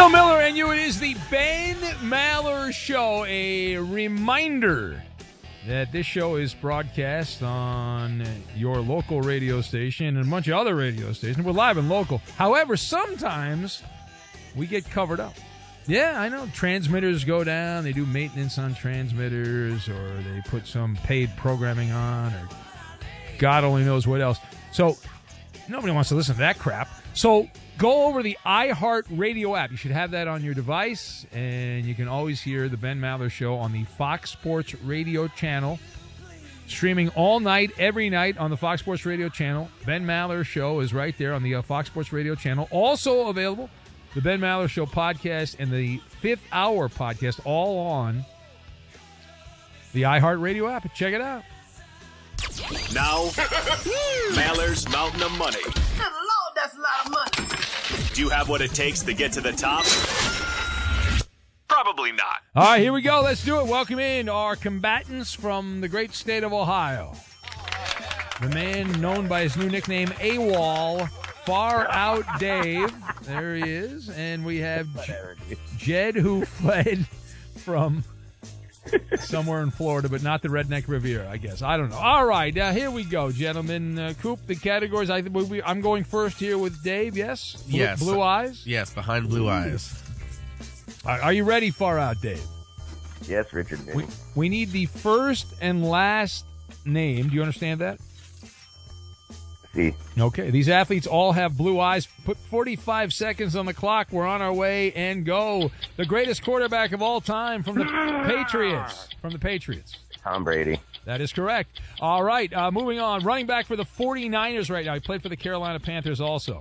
Bill Miller and you. It is the Ben Maller Show. A reminder that this show is broadcast on your local radio station and a bunch of other radio stations. We're live and local. However, sometimes we get covered up. Yeah, I know. Transmitters go down. They do maintenance on transmitters, or they put some paid programming on, or God only knows what else. So nobody wants to listen to that crap. So go over the iHeart Radio app. You should have that on your device, and you can always hear the Ben Maller Show on the Fox Sports Radio channel, streaming all night, every night on the Fox Sports Radio channel. Ben Maller Show is right there on the Fox Sports Radio channel. Also available, the Ben Maller Show podcast and the Fifth Hour podcast, all on the iHeart Radio app. Check it out. Now, Maller's Mountain of Money. Good Lord, that's a lot of money. Do you have what it takes to get to the top? Probably not. All right, here we go. Let's do it. Welcome in our combatants from the great state of Ohio. The man known by his new nickname, AWOL, Far Out Dave. There he is. And we have Jed, who fled from somewhere in Florida, but not the Redneck Riviera, I guess. I don't know. All right, here we go, gentlemen. Coop, the categories. I'm going first here with Dave, yes? Yes. Blue eyes? Yes, behind blue eyes. Are you ready, Far Out Dave? Yes, Richard. We need the first and last name. Do you understand that? See. Okay. These athletes all have blue eyes. Put 45 seconds on the clock. We're on our way and go. The greatest quarterback of all time from the Patriots. From the Patriots. Tom Brady. That is correct. All right. Moving on. Running back for the 49ers right now. He played for the Carolina Panthers also.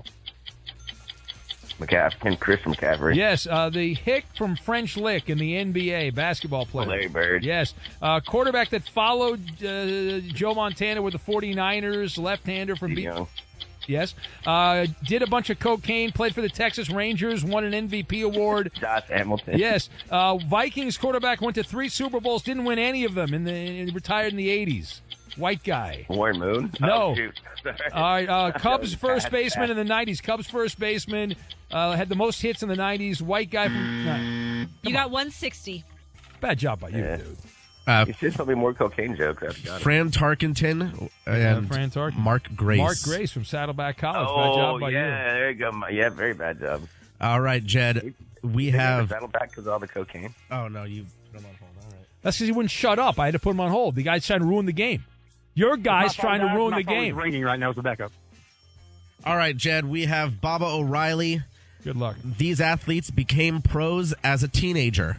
Christian McCaffrey. Yes, the hick from French Lick in the NBA, basketball player. Larry Bird. Yes. Quarterback that followed Joe Montana with the 49ers, left-hander from Young. Yes. Did a bunch of cocaine, played for the Texas Rangers, won an MVP award. Josh Hamilton. Yes. Vikings quarterback went to 3 Super Bowls, didn't win any of them, retired in the 80s. White guy. Warren Moon? No. Oh, shoot. All right, Cubs first baseman in the 90s. Cubs first baseman, had the most hits in the 90s. White guy from... You got 160. Bad job by you, Yeah. dude. You should tell me more cocaine jokes. Fran Tarkenton and Fran Tarkenton. Mark Grace. Mark Grace from Saddleback College. Oh, bad job by you. there you go. Yeah, very bad job. All right, Jed. We have... Saddleback because of all the cocaine. Oh, no, you put him on hold. All right. That's because he wouldn't shut up. I had to put him on hold. The guy's trying to ruin the game. Your guy's trying to ruin the game. Ringing right now as a backup. All right, Jed. We have Baba O'Reilly. Good luck. These athletes became pros as a teenager.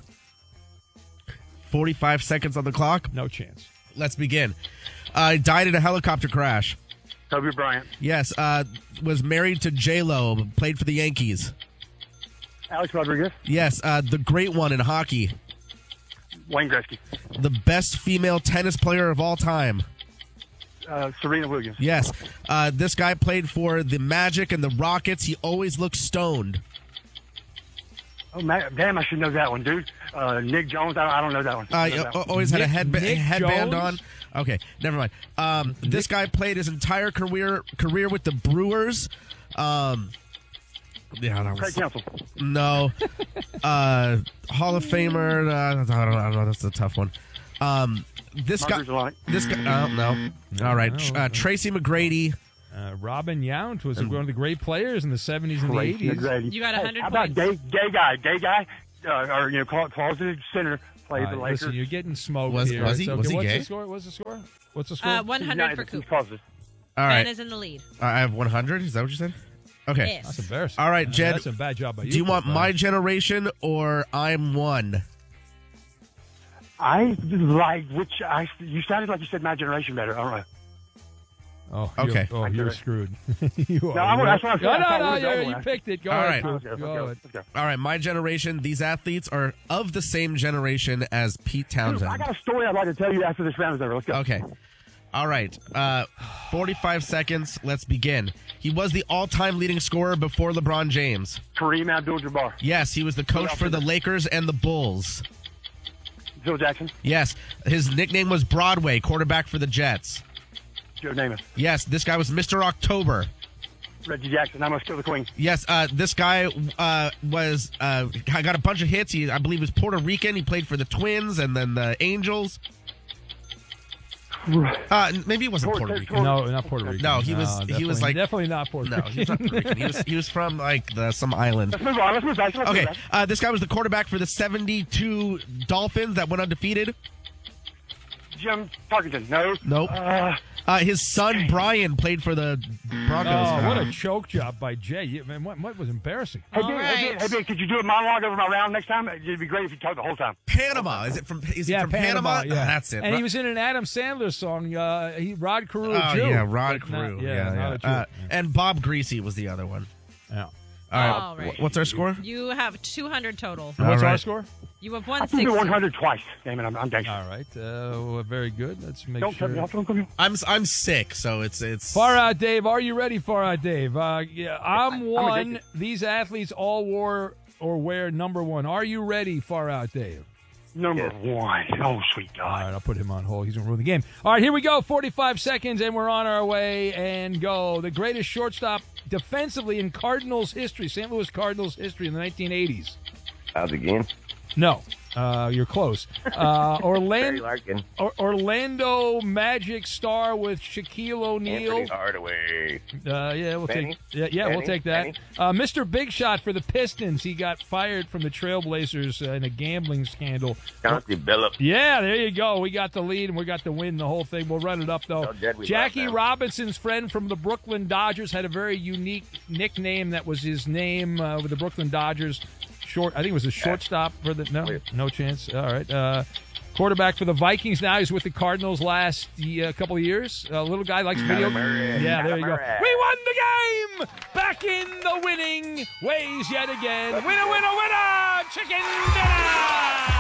45 seconds on the clock. No chance. Let's begin. Died in a helicopter crash. Kobe Bryant. Yes. Was married to J-Lo. Played for the Yankees. Alex Rodriguez. Yes. The great one in hockey. Wayne Gretzky. The best female tennis player of all time. Serena Williams. Yes. This guy played for the Magic and the Rockets. He always looks stoned. Oh, damn, I should know that one, dude. Nick Jones. I don't know that one. Always had a Nick headband Jones? on. Okay, never mind. This guy played his entire career with the Brewers. Yeah, that Craig was, Counsell. no. Hall of Famer. I don't know. That's a tough one. This guy. No. All right. Tracy McGrady. Robin Yount was one of the great players in the 70s and the 80s. You got 100 How about points. gay guy, or closeted center played for the Lakers. Listen, you're getting smoked Was here. he? It's okay. Was he What's gay? the score? What's the score? 100 for He's Coop. closeted. All Ben right. is in the lead. I have 100. Is that what you said? Okay. Yes. That's embarrassing. All right, Jed. That's a bad job by you. Do you want Coop, My Generation or I'm One? I like you sounded like you said My Generation better. I don't know. Oh, Okay. You're screwed. You are. That's what I said. You picked it. Go All ahead. right. Coop. Go ahead. Let's go. All right, My Generation. These athletes are of the same generation as Pete Townsend. I got a story I'd like to tell you after this round is over. Let's go. Okay. All right. 45 seconds. Let's begin. He was the all-time leading scorer before LeBron James. Kareem Abdul-Jabbar. Yes, he was the coach for the Lakers and the Bulls. Phil Jackson. Yes, his nickname was Broadway, quarterback for the Jets. Joe Namath. Yes, this guy was Mr. October. Reggie Jackson, I Must Kill the Queen. Yes, this guy was got a bunch of hits. I believe he was Puerto Rican. He played for the Twins and then the Angels. Maybe he wasn't Puerto Rican. No, not Puerto Rican. No, he was like definitely not Puerto Rican. No, he's not Puerto Rican. He was from like some island. Let's move on. Okay, this guy was the quarterback for the 72 Dolphins that went undefeated. Jim Parkinson, no. Nope. His son Brian played for the Broncos. Oh, what a choke job by Jay! Man, what was embarrassing? Hey, Ben, could you do a monologue over my round next time? It'd be great if you talked the whole time. Panama. Is he from Panama? Yeah, that's it. And he was in an Adam Sandler song. Rod Carew. Yeah, Rod Carew. Yeah. And Bob Greasy was the other one. Yeah. All right. What's our score? You have 200 total. What's our score? You have I can 160. do 100 twice. Damn it, I'm gangster. All right. Very good. Let's make Don't sure. tell me. I'm sick, so it's. Far Out Dave, are you ready? Far Out Dave. I'm one. These athletes all wore or wear number one. Are you ready? Far Out Dave. Number one. Oh, sweet God. All right, I'll put him on hold. He's going to ruin the game. All right, here we go. 45 seconds, and we're on our way and go. The greatest shortstop defensively in Cardinals history, St. Louis Cardinals history in the 1980s. Again. No. You're close. Orlando Magic star with Shaquille O'Neal. Anthony Hardaway. We'll Penny? take that. Mr. Big Shot for the Pistons. He got fired from the Trailblazers in a gambling scandal. Chauncey Billups. Yeah, there you go. We got the lead and we got the win. The whole thing. We'll run it up though. Jackie Robinson's friend from the Brooklyn Dodgers had a very unique nickname. That was his name with the Brooklyn Dodgers. I think it was a shortstop for the no chance. All right, quarterback for the Vikings now. He's with the Cardinals last couple of years. Little guy likes video. Yeah, there you go. We won the game. Back in the winning ways yet again. Winner, chicken dinner.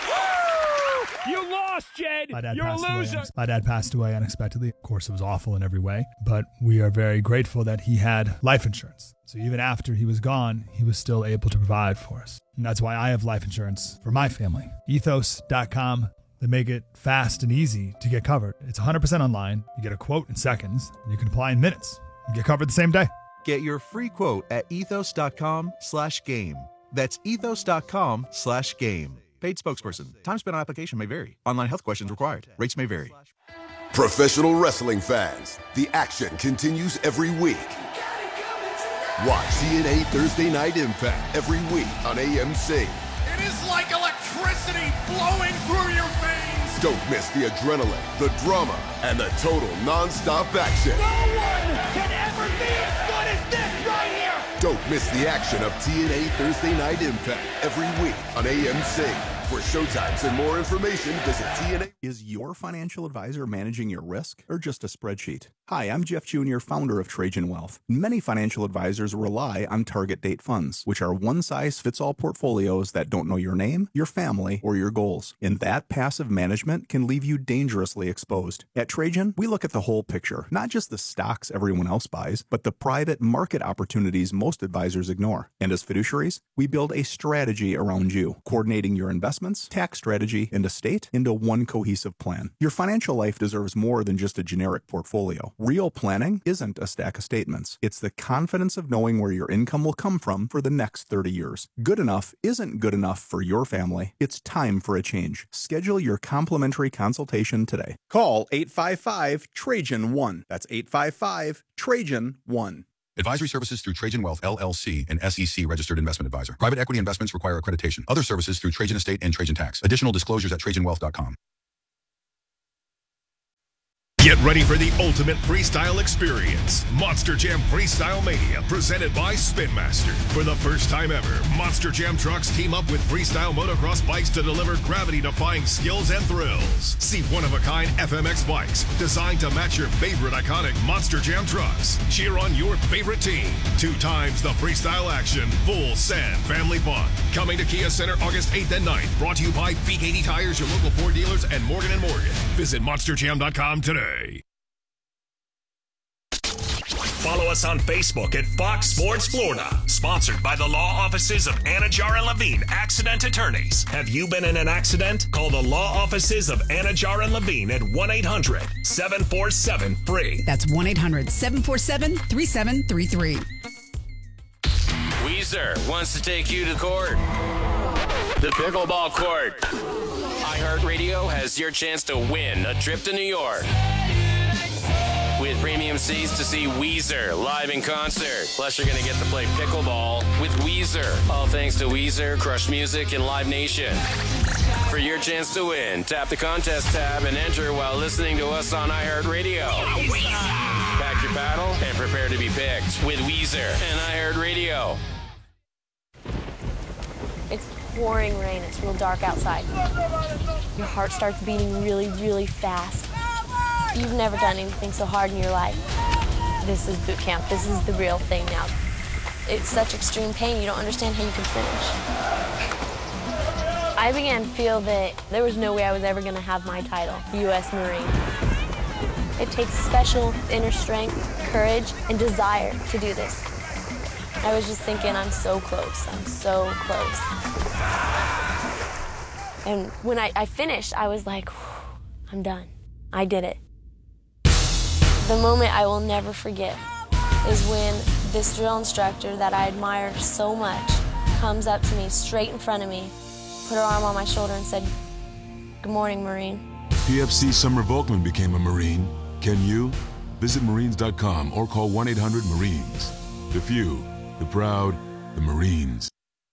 Woo! You lost, Jed. You're a loser. My dad passed away unexpectedly. Of course, it was awful in every way, but we are very grateful that he had life insurance. So even after he was gone, he was still able to provide for us. And that's why I have life insurance for my family. Ethos.com. They make it fast and easy to get covered. It's 100% online. You get a quote in seconds, and you can apply in minutes. You get covered the same day. Get your free quote at ethos.com/game. That's ethos.com/game. Paid spokesperson. Time spent on application may vary. Online health questions required. Rates may vary. Professional wrestling fans, the action continues every week. Watch TNA Thursday Night Impact every week on AMC. It is like electricity flowing through your veins. Don't miss the adrenaline, the drama, and the total non-stop action. No one can ever be as good as this right here. Don't miss the action of TNA Thursday Night Impact every week on AMC. For showtimes and more information, visit TNA. Is your financial advisor managing your risk or just a spreadsheet? Hi, I'm Jeff Jr., founder of Trajan Wealth. Many financial advisors rely on target date funds, which are one-size-fits-all portfolios that don't know your name, your family, or your goals. And that passive management can leave you dangerously exposed. At Trajan, we look at the whole picture, not just the stocks everyone else buys, but the private market opportunities most advisors ignore. And as fiduciaries, we build a strategy around you, coordinating your investments, tax strategy, and estate into one cohesive plan. Your financial life deserves more than just a generic portfolio. Real planning isn't a stack of statements. It's the confidence of knowing where your income will come from for the next 30 years. Good enough isn't good enough for your family. It's time for a change. Schedule your complimentary consultation today. Call 855-TRAJAN-1. That's 855-TRAJAN-1. Advisory services through Trajan Wealth, LLC, an SEC registered investment advisor. Private equity investments require accreditation. Other services through Trajan Estate and Trajan Tax. Additional disclosures at TrajanWealth.com. Get ready for the ultimate freestyle experience. Monster Jam Freestyle Mania, presented by Spin Master. For the first time ever, Monster Jam trucks team up with freestyle motocross bikes to deliver gravity-defying skills and thrills. See one-of-a-kind FMX bikes designed to match your favorite iconic Monster Jam trucks. Cheer on your favorite team. 2 times the freestyle action. Full sand family fun. Coming to Kia Center August 8th and 9th. Brought to you by Peak 80 Tires, your local Ford dealers, and Morgan & Morgan. Visit MonsterJam.com today. Follow us on Facebook at Fox Sports Florida. Sponsored by the law offices of Anajar and Levine, accident attorneys. Have you been in an accident? Call the law offices of Anajar and Levine at 1-800-747-FREE. That's 1-800-747-3733. Weezer wants to take you to court. The pickleball court. iHeartRadio has your chance to win a trip to New York. With premium seats to see Weezer live in concert. Plus, you're going to get to play pickleball with Weezer. All thanks to Weezer, Crush Music, and Live Nation. For your chance to win, tap the contest tab and enter while listening to us on iHeartRadio. Pack your paddle and prepare to be picked with Weezer and iHeartRadio. It's pouring rain. It's real dark outside. Your heart starts beating really, really fast. You've never done anything so hard in your life. This is boot camp. This is the real thing now. It's such extreme pain, you don't understand how you can finish. I began to feel that there was no way I was ever going to have my title, U.S. Marine. It takes special inner strength, courage, and desire to do this. I was just thinking, I'm so close. I'm so close. And when I finished, I was like, I'm done. I did it. The moment I will never forget is when this drill instructor that I admired so much comes up to me straight in front of me, put her arm on my shoulder and said, "Good morning, Marine." PFC Summer Volkman became a Marine. Can you? Visit Marines.com or call 1-800-MARINES. The few, the proud, the Marines.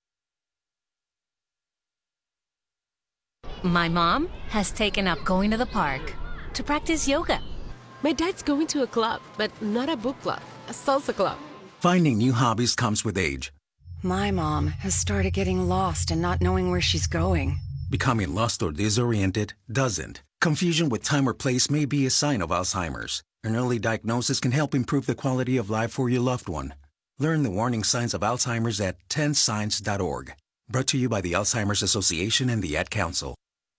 My mom has taken up going to the park to practice yoga. My dad's going to a club, but not a book club, a salsa club. Finding new hobbies comes with age. My mom has started getting lost and not knowing where she's going. Becoming lost or disoriented doesn't. Confusion with time or place may be a sign of Alzheimer's. An early diagnosis can help improve the quality of life for your loved one. Learn the warning signs of Alzheimer's at 10signs.org. Brought to you by the Alzheimer's Association and the Ad Council.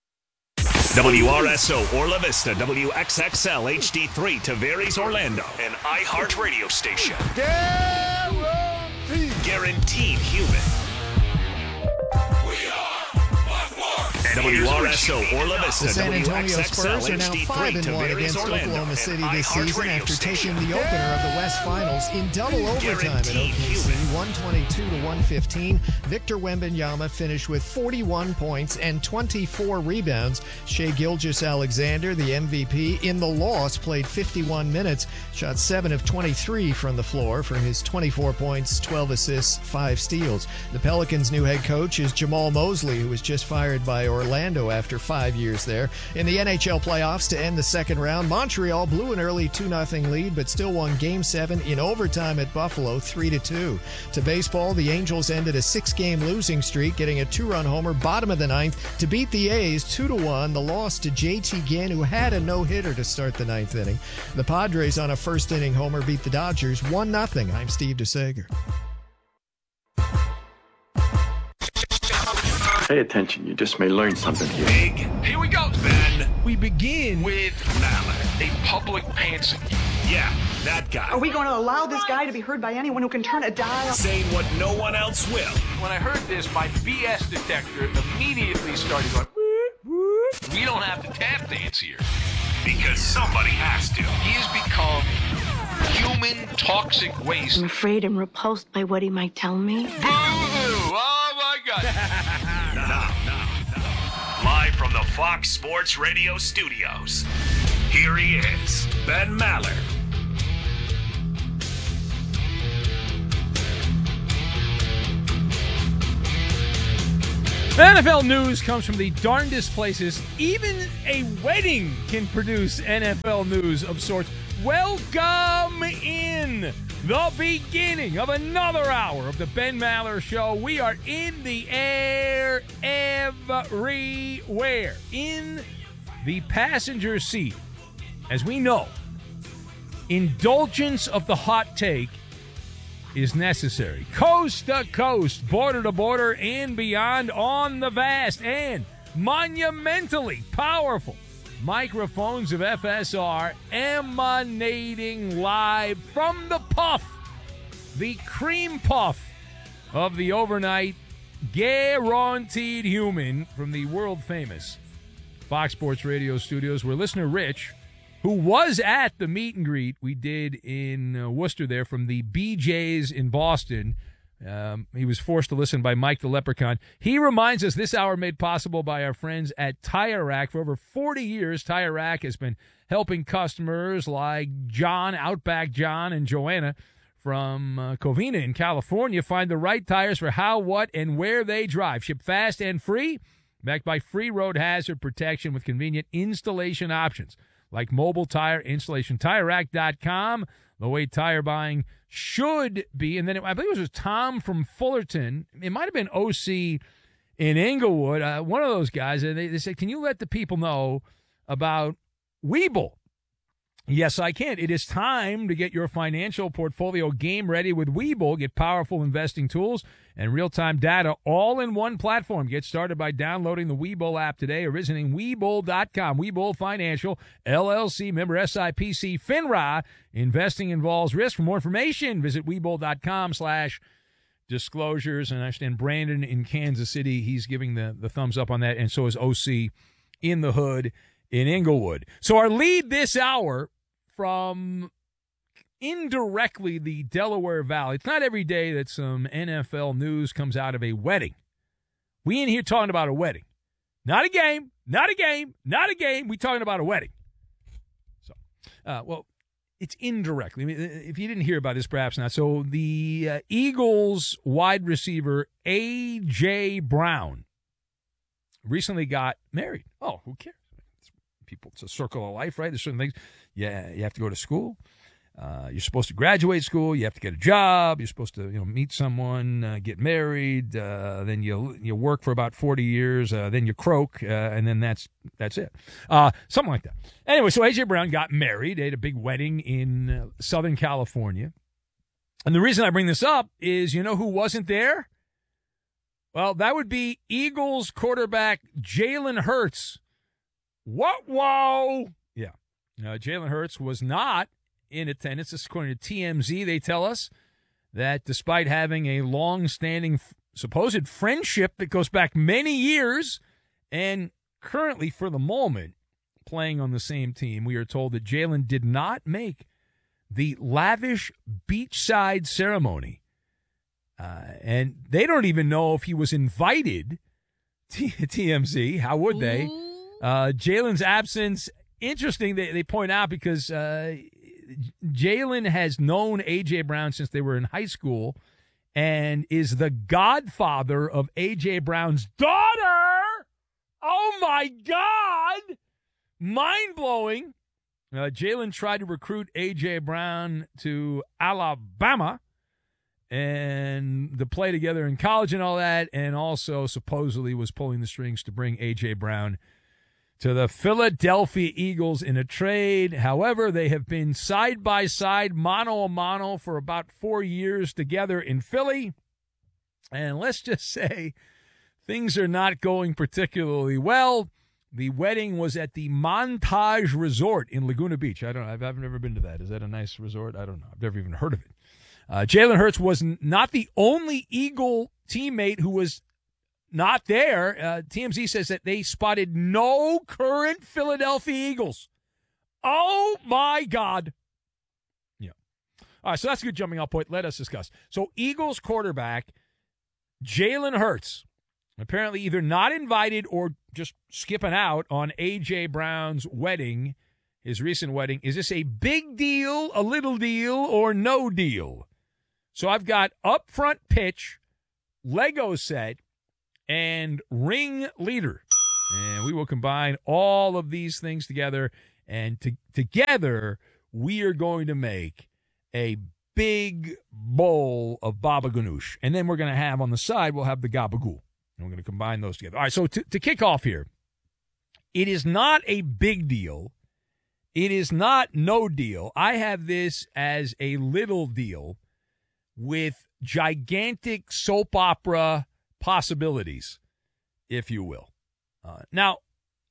WRSO Orla Vista, WXXL HD3 Tavares Orlando, an iHeart radio station. Guaranteed human. WRSO Orla Vista, The San Antonio Spurs are now HD3 5-1 against Oklahoma City this season after taking the opener of the West Finals in double overtime at OKC, 122-115. Victor Wembanyama finished with 41 points and 24 rebounds. Shai Gilgeous-Alexander, the MVP, in the loss, played 51 minutes, shot 7 of 23 from the floor for his 24 points, 12 assists, 5 steals. The Pelicans' new head coach is Jamal Mosley, who was just fired by Orlando after 5 years there. In the NHL playoffs to end the second round, Montreal blew an early 2-0 lead, but still won Game 7 in overtime at Buffalo 3-2. To baseball, the Angels ended a 6-game losing streak, getting a 2-run homer bottom of the ninth to beat the A's 2-1. The loss to JT Ginn, who had a no-hitter to start the ninth inning. The Padres on a first-inning homer beat the Dodgers 1-0. I'm Steve DeSager. Pay attention, you just may learn something here. Here we go, Ben. We begin with Mallard, a public pantser. Yeah, that guy. Are we going to allow this guy to be heard by anyone who can turn a dial? Saying what no one else will. When I heard this, my BS detector immediately started going, we don't have to tap dance here. Because somebody has to. He has become human toxic waste. I'm afraid I'm repulsed by what he might tell me. Boo-hoo! Oh, my God. Now. Live from the Fox Sports Radio studios, here he is, Ben Maller. NFL news comes from the darndest places. Even a wedding can produce NFL news of sorts. Welcome in the beginning of another hour of the Ben Maller Show. We are in the air everywhere. In the passenger seat. As we know, indulgence of the hot take is necessary. Coast to coast, border to border, and beyond on the vast and monumentally powerful microphones of FSR emanating live from the puff, the cream puff of the overnight guaranteed human from the world-famous Fox Sports Radio studios, where listener Rich, who was at the meet and greet we did in Worcester there from the BJ's in Boston, he was forced to listen by Mike the Leprechaun. He reminds us this hour made possible by our friends at Tire Rack. For over 40 years, Tire Rack has been helping customers like John, Outback John, and Joanna from Covina in California find the right tires for how, what, and where they drive. Ship fast and free, backed by free road hazard protection with convenient installation options like mobile tire installation. TireRack.com, the way tire buying should be. And then I believe it was Tom from Fullerton. It might have been OC in Inglewood, one of those guys. And they said, can you let the people know about Webull? Yes, I can. It is time to get your financial portfolio game ready with Webull. Get powerful investing tools and real-time data all in one platform. Get started by downloading the Webull app today or visiting Webull.com. Webull Financial, LLC, member SIPC, FINRA. Investing involves risk. For more information, visit Webull.com/disclosures. And I understand Brandon in Kansas City, he's giving the thumbs up on that, and so is OC in the hood in Inglewood. So our lead this hour from indirectly the Delaware Valley. It's not every day that some NFL news comes out of a wedding. We in here talking about a wedding. Not a game, not a game, not a game. We talking about a wedding. So, well, it's indirectly. I mean, if you didn't hear about this, perhaps not. So the Eagles wide receiver A.J. Brown recently got married. Oh, who cares? People, it's a circle of life, right? There's certain things. Yeah, you have to go to school. You're supposed to graduate school. You have to get a job. You're supposed to, meet someone, get married. Then you work for about 40 years. Then you croak, and then that's it. Something like that. Anyway, so A.J. Brown got married. They had a big wedding in Southern California. And the reason I bring this up is, you know who wasn't there? Well, that would be Eagles quarterback Jalen Hurts. What? Whoa! Yeah. Jalen Hurts was not in attendance. This is according to TMZ. They tell us that despite having a long-standing supposed friendship that goes back many years and currently, for the moment, playing on the same team, we are told that Jalen did not make the lavish beachside ceremony. And they don't even know if he was invited. TMZ, how would they? Jalen's absence, interesting, they point out, because Jalen has known A.J. Brown since they were in high school and is the godfather of A.J. Brown's daughter. Oh, my God. Mind-blowing. Jalen tried to recruit A.J. Brown to Alabama and to play together in college and all that, and also supposedly was pulling the strings to bring A.J. Brown to the Philadelphia Eagles in a trade. However, they have been side-by-side, mano-a-mano, for about 4 years together in Philly. And let's just say things are not going particularly well. The wedding was at the Montage Resort in Laguna Beach. I don't know. I've never been to that. Is that a nice resort? I don't know. I've never even heard of it. Jalen Hurts was not the only Eagle teammate who was not there. TMZ says that they spotted no current Philadelphia Eagles. Oh, my God. Yeah. All right, so that's a good jumping off point. Let us discuss. So Eagles quarterback Jalen Hurts, apparently either not invited or just skipping out on A.J. Brown's wedding, his recent wedding. Is this a big deal, a little deal, or no deal? So I've got upfront pitch, Lego set, and ring leader. And we will combine all of these things together, and together we are going to make a big bowl of baba ganoush. And then we're going to have on the side, we'll have the gabagool. And we're going to combine those together. All right, so to kick off here, it is not a big deal. It is not no deal. I have this as a little deal with gigantic soap opera possibilities, if you will. Now,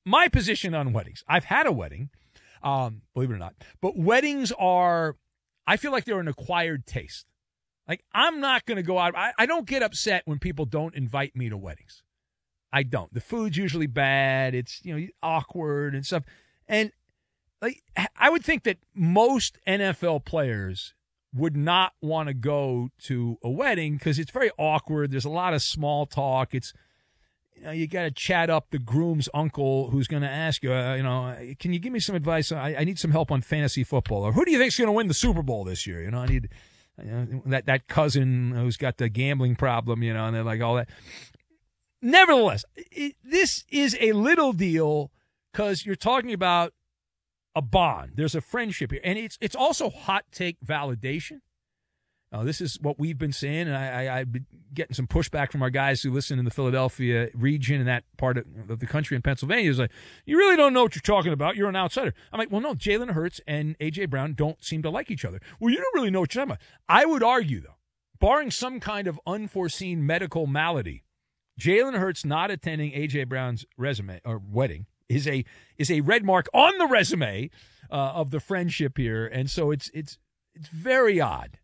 my position on weddings. I've had a wedding, believe it or not. But weddings are, I feel like they're an acquired taste. Like, I'm not going to go out. I don't get upset when people don't invite me to weddings. I don't. The food's usually bad. It's, awkward and stuff. And like, I would think that most NFL players would not want to go to a wedding because it's very awkward. There's a lot of small talk. It's, you got to chat up the groom's uncle who's going to ask you, can you give me some advice? I need some help on fantasy football. Or who do you think's going to win the Super Bowl this year? I need that cousin who's got the gambling problem, and they're like all that. Nevertheless, this is a little deal because you're talking about a bond. There's a friendship here. And it's also hot take validation. This is what we've been saying, and I've been getting some pushback from our guys who listen in the Philadelphia region and that part of the country in Pennsylvania. It's like, you really don't know what you're talking about. You're an outsider. I'm like, well, no, Jalen Hurts and A.J. Brown don't seem to like each other. Well, you don't really know what you're talking about. I would argue, though, barring some kind of unforeseen medical malady, Jalen Hurts not attending A.J. Brown's resume or wedding is a red mark on the resume of the friendship here, and so it's very odd.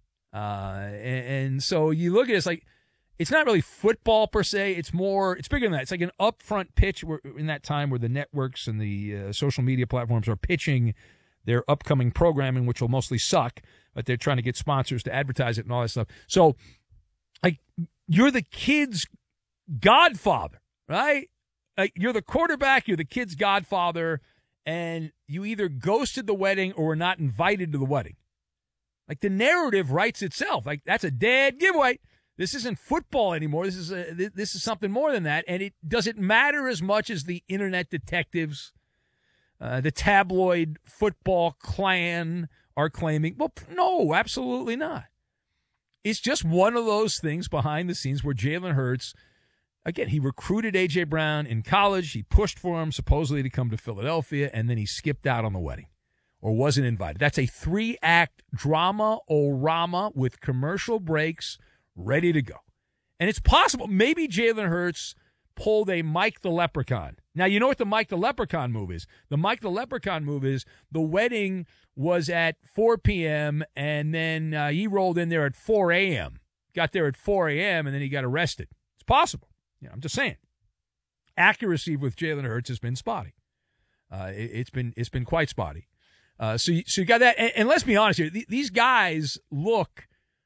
And so you look at it, it's like, it's not really football per se. It's bigger than that. It's like an upfront pitch in that time where the networks and the social media platforms are pitching their upcoming programming, which will mostly suck, but they're trying to get sponsors to advertise it and all that stuff. So, like, you're the kid's godfather, right? Like, you're the quarterback, you're the kid's godfather, and you either ghosted the wedding or were not invited to the wedding. Like, the narrative writes itself. Like, that's a dead giveaway. This isn't football anymore. This is something more than that. And it doesn't matter as much as the internet detectives, the tabloid football clan are claiming. Well, no, absolutely not. It's just one of those things behind the scenes where Jalen Hurts, again, he recruited A.J. Brown in college. He pushed for him supposedly to come to Philadelphia, and then he skipped out on the wedding. Or wasn't invited. That's a 3-act drama-o-rama with commercial breaks ready to go. And it's possible. Maybe Jalen Hurts pulled a Mike the Leprechaun. Now, you know what the Mike the Leprechaun move is? The Mike the Leprechaun move is the wedding was at 4 p.m., and then he rolled in there at 4 a.m., got there at 4 a.m., and then he got arrested. It's possible. I'm just saying. Accuracy with Jalen Hurts has been spotty. It's been quite spotty. So you got that, and let's be honest here. These guys look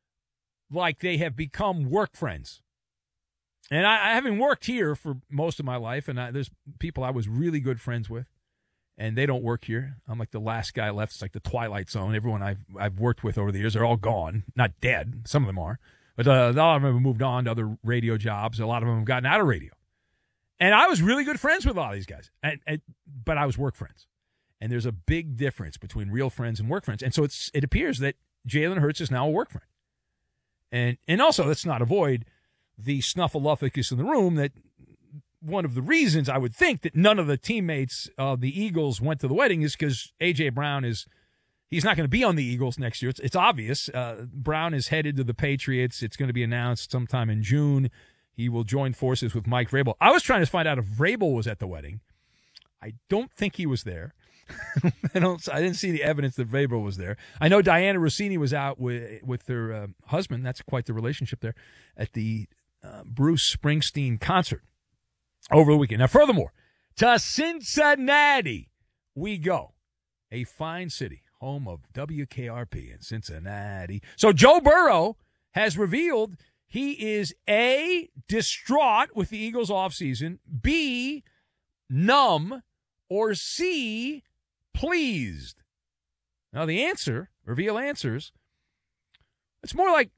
like they have become work friends. And I haven't worked here for most of my life, and there's people I was really good friends with, and they don't work here. I'm like the last guy left. It's like the Twilight Zone. Everyone I've worked with over the years, they're all gone. Not dead. Some of them are. But a lot of them have moved on to other radio jobs. A lot of them have gotten out of radio. And I was really good friends with a lot of these guys, but I was work friends. And there's a big difference between real friends and work friends. And so it appears that Jalen Hurts is now a work friend. And also, let's not avoid the snuffleupagus in the room that one of the reasons I would think that none of the teammates of the Eagles went to the wedding is because A.J. Brown he's not going to be on the Eagles next year. It's obvious. Brown is headed to the Patriots. It's going to be announced sometime in June. He will join forces with Mike Vrabel. I was trying to find out if Vrabel was at the wedding. I don't think he was there. I didn't see the evidence that Vrabel was there. I know Diana Rossini was out with her husband. That's quite the relationship there at the Bruce Springsteen concert over the weekend. Now, furthermore, to Cincinnati we go. A fine city, home of WKRP in Cincinnati. So Joe Burrow has revealed he is A, distraught with the Eagles offseason, B, numb, or C, pleased. Now the answer, reveal answers, it's more like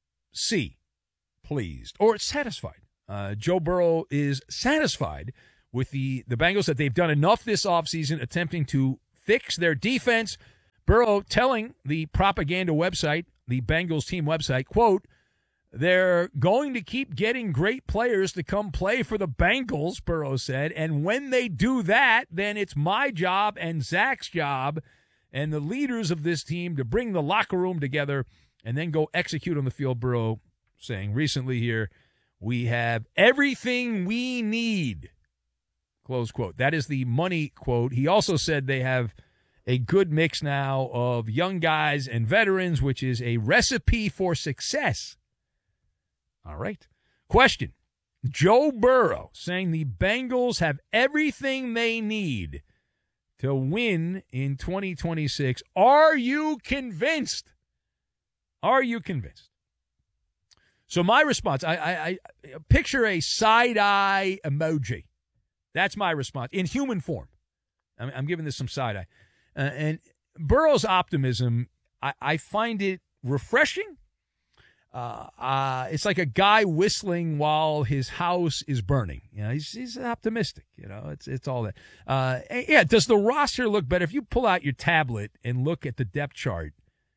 C, pleased, or satisfied. Joe Burrow is satisfied with the Bengals that they've done enough this offseason attempting to fix their defense. Burrow telling the propaganda website, the Bengals team website, quote, they're going to keep getting great players to come play for the Bengals, Burrow said. And when they do that, then it's my job and Zach's job and the leaders of this team to bring the locker room together and then go execute on the field. Burrow saying recently here, we have everything we need, close quote. That is the money quote. He also said they have a good mix now of young guys and veterans, which is a recipe for success. All right. Question. Joe Burrow saying the Bengals have everything they need to win in 2026. Are you convinced? Are you convinced? So my response, I picture a side-eye emoji. That's my response in human form. I'm giving this some side-eye. And Burrow's optimism, I find it refreshing. It's like a guy whistling while his house is burning. You know, he's optimistic. You know, it's all that. Yeah, does the roster look better? If you pull out your tablet and look at the depth chart,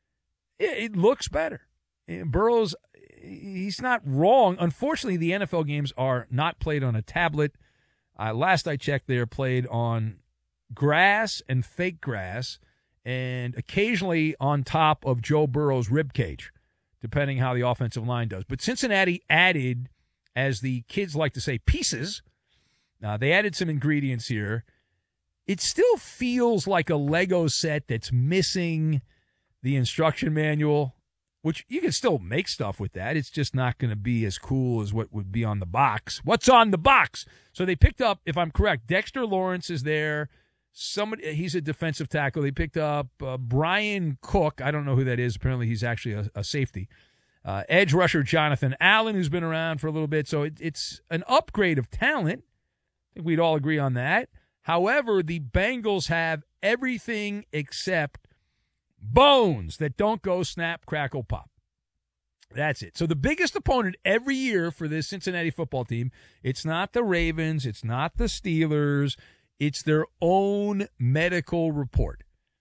it looks better. Burrow's, he's not wrong. Unfortunately, the NFL games are not played on a tablet. Last I checked, they are played on grass and fake grass, and occasionally on top of Joe Burrow's rib cage, depending how the offensive line does. But Cincinnati added, as the kids like to say, pieces. They added some ingredients here. It still feels like a Lego set that's missing the instruction manual, which you can still make stuff with that. It's just not going to be as cool as what would be on the box. What's on the box? So they picked up, if I'm correct, Dexter Lawrence is there. He's a defensive tackle. They picked up Brian Cook. I don't know who that is. Apparently he's actually a safety. Edge rusher Jonathan Allen, who's been around for a little bit. So it's an upgrade of talent. I think we'd all agree on that. However, the Bengals have everything except bones that don't go snap, crackle, pop. That's it. So the biggest opponent every year for this Cincinnati football team, it's not the Ravens, it's not the Steelers, it's their own medical report.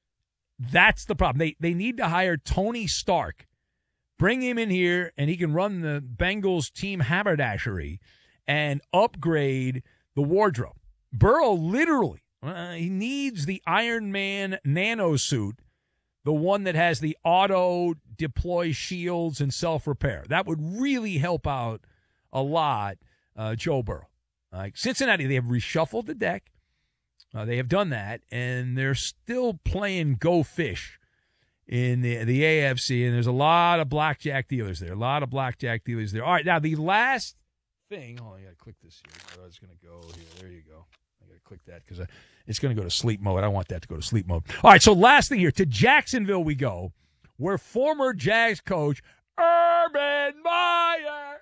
That's the problem. They need to hire Tony Stark. Bring him in here, and he can run the Bengals team haberdashery and upgrade the wardrobe. Burrow literally, he needs the Iron Man nano suit, the one that has the auto-deploy shields and self-repair. That would really help out a lot Joe Burrow. Cincinnati, they have reshuffled the deck. They have done that, and they're still playing Go Fish in the AFC, and there's a lot of blackjack dealers there. All right, now the last thing. Oh, I got to click this here. Oh, it's going to go here. There you go. I got to click that because it's going to go to sleep mode. I don't want that to go to sleep mode. All right, so last thing here. To Jacksonville we go, where former Jags coach Urban Meyer.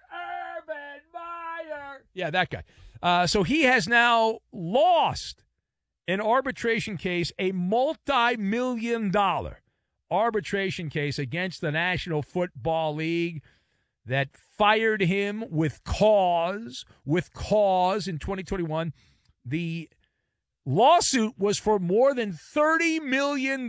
Yeah, that guy. So he has now lost an arbitration case, a multi-million-dollar arbitration case against the National Football League that fired him with cause in 2021. The lawsuit was for more than $30 million.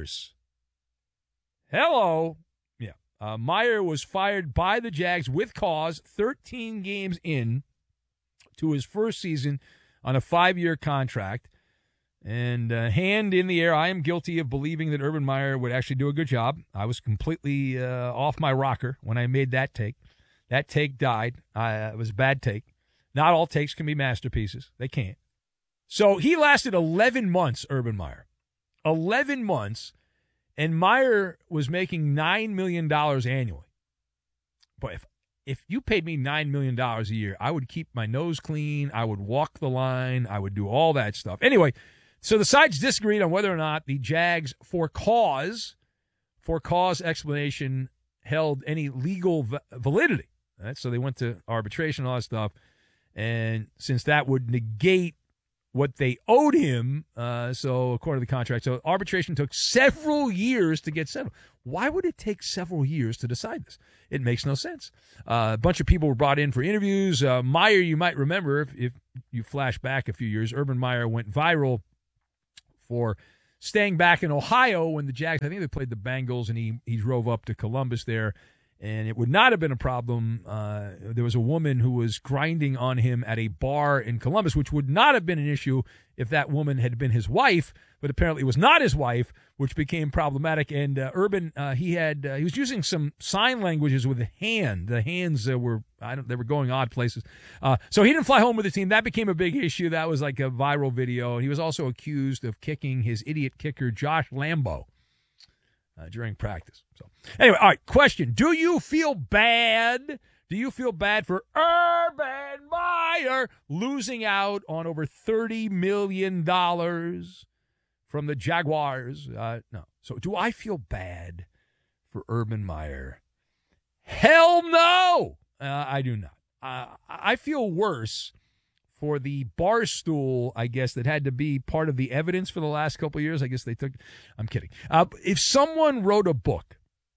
Hello. Yeah. Meyer was fired by the Jags with cause 13 games in to his first season on a 5-year contract. And hand in the air, I am guilty of believing that Urban Meyer would actually do a good job. I was completely off my rocker when I made that take. That take died. It was a bad take. Not all takes can be masterpieces. They can't. So he lasted 11 months, Urban Meyer. 11 months, and Meyer was making $9 million annually. But if you paid me $9 million a year, I would keep my nose clean. I would walk the line. I would do all that stuff. Anyway, so the sides disagreed on whether or not the Jags, for cause explanation, held any legal validity. Right? So they went to arbitration, all that stuff. And since that would negate what they owed him, so according to the contract, so arbitration took several years to get settled. Why would it take several years to decide this? It makes no sense. A bunch of people were brought in for interviews. Meyer, you might remember, if you flash back a few years, Urban Meyer went viral for staying back in Ohio when the Jags, I think they played the Bengals, and he drove up to Columbus there And it would not have been a problem. There was a woman who was grinding on him at a bar in Columbus, which would not have been an issue if that woman had been his wife, but apparently it was not his wife, which became problematic. And Urban, he was using some sign languages with the hand. The hands they were going odd places. So he didn't fly home with the team. That became a big issue. That was like a viral video. And he was also accused of kicking his idiot kicker, Josh Lambo, during practice. So anyway, all right, question. Do you feel bad? Do you feel bad for Urban Meyer losing out on over $30 million from the Jaguars? No. So do I feel bad for Urban Meyer? Hell no! I do not. I feel worse for the Barstool, I guess, that had to be part of the evidence for the last couple of years. I guess they took – I'm kidding. If someone wrote a book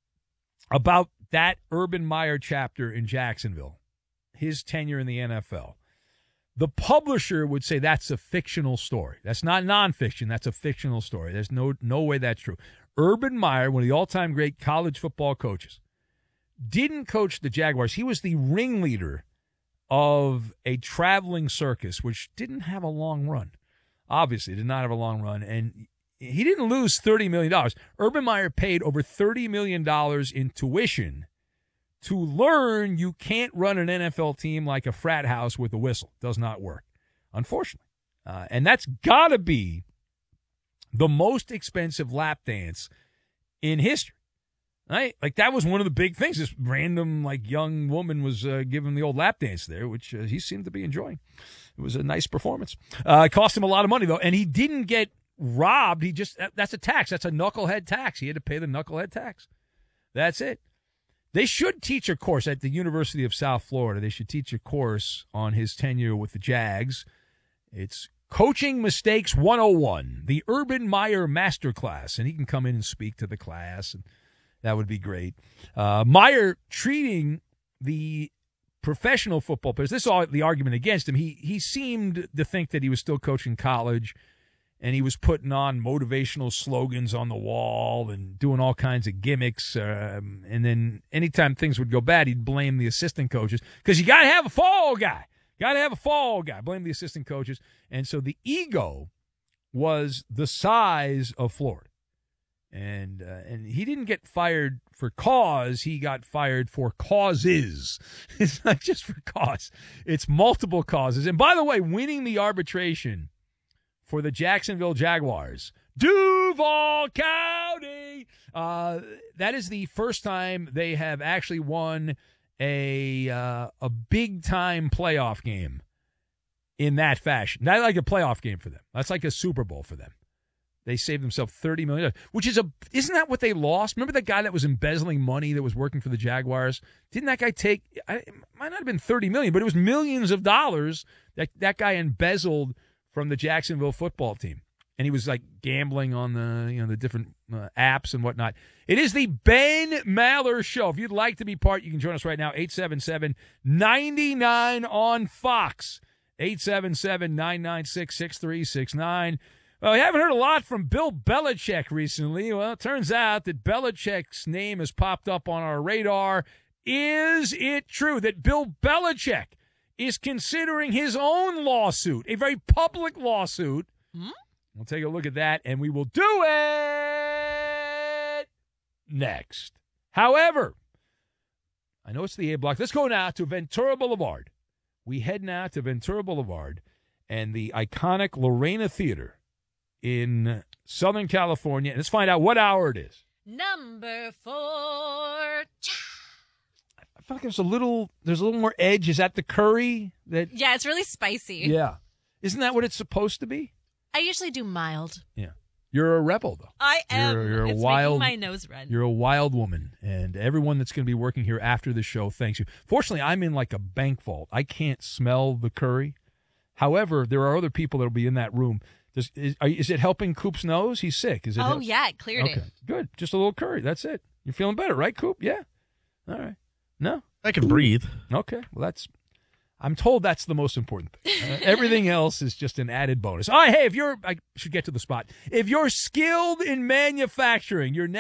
about that Urban Meyer chapter in Jacksonville, his tenure in the NFL, the publisher would say that's a fictional story. That's not nonfiction. That's a fictional story. There's no way that's true. Urban Meyer, one of the all-time great college football coaches, didn't coach the Jaguars. He was the ringleader of a traveling circus, which didn't have a long run. Obviously, did not have a long run. And he didn't lose $30 million. Urban Meyer paid over $30 million in tuition to learn you can't run an NFL team like a frat house with a whistle. Does not work, unfortunately. And that's got to be the most expensive lap dance in history. Right? Like, that was one of the big things. This random, young woman was giving the old lap dance there, which he seemed to be enjoying. It was a nice performance. It cost him a lot of money, though, and he didn't get robbed. That's a tax. That's a knucklehead tax. He had to pay the knucklehead tax. That's it. They should teach a course at the University of South Florida. They should teach a course on his tenure with the Jags. It's Coaching Mistakes 101, the Urban Meyer Masterclass, and he can come in and speak to the class, and that would be great. Meyer treating the professional football players, this is all the argument against him. He seemed to think that he was still coaching college, and he was putting on motivational slogans on the wall and doing all kinds of gimmicks. And then anytime things would go bad, he'd blame the assistant coaches because you got to have a fall guy. Blame the assistant coaches. And so the ego was the size of Florida. And he didn't get fired for cause. He got fired for causes. It's not just for cause. It's multiple causes. And by the way, winning the arbitration for the Jacksonville Jaguars, Duval County, that is the first time they have actually won a big-time playoff game in that fashion. Not like a playoff game for them. That's like a Super Bowl for them. They saved themselves $30 million, which isn't that what they lost? Remember that guy that was embezzling money that was working for the Jaguars? Didn't that guy it might not have been $30 million, but it was millions of dollars that guy embezzled from the Jacksonville football team. And he was gambling on the different apps and whatnot. It is the Ben Maller Show. If you'd like to be part, you can join us right now, 877-99 on Fox, 877-996-6369. Well, we haven't heard a lot from Bill Belichick recently. Well, it turns out that Belichick's name has popped up on our radar. Is it true that Bill Belichick is considering his own lawsuit, a very public lawsuit? We'll take a look at that, and we will do it next. However, I know it's the A block. Let's go now to Ventura Boulevard. We head now to Ventura Boulevard and the iconic Lorena Theater in Southern California. And let's find out what hour it is. Number 4. I feel like there's a little more edge. Is that the curry? Yeah, it's really spicy. Yeah. Isn't that what it's supposed to be? I usually do mild. Yeah. You're a rebel, though. I am. You're it's wild, making my nose red. You're a wild woman, and everyone that's going to be working here after the show thanks you. Fortunately, I'm in a bank vault. I can't smell the curry. However, there are other people that will be in that room. Is it helping Coop's nose? He's sick. Is it? Yeah, it cleared it. Good. Just a little curry. That's it. You're feeling better, right, Coop? Yeah. All right. No? I can breathe. Okay. Well, I'm told that's the most important thing. Everything else is just an added bonus. All right, hey, I should get to the spot. If you're skilled in manufacturing, you're